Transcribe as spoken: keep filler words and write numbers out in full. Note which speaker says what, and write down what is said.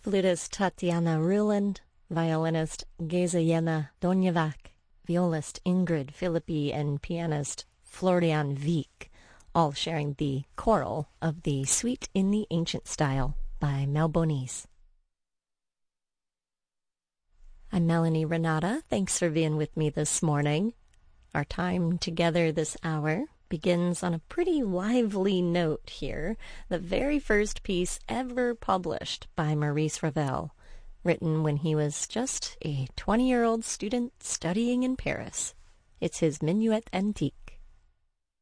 Speaker 1: flutist Tatiana Ruland, violinist Geza Donjevac, violist Ingrid Philippi, and pianist Florian Wieck, all sharing the choral of the Suite in the Ancient Style by Malbonis. I'm Melanie Renata. Thanks for being with me this morning. Our time together this hour begins on a pretty lively note here. The very first piece ever published by Maurice Ravel, written when he was just a twenty-year-old student studying in Paris. It's his Minuet Antique.